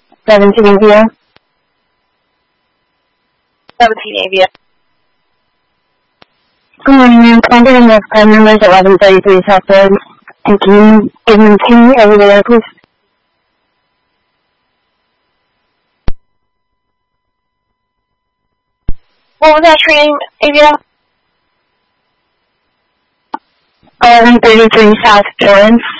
17 Avia. 17 Avia. Good morning, ma'am. Can I get in the phone numbers at 1133 South Road? And can you give them to me over there, please? What was that train, Avia? 1133 South Jordan.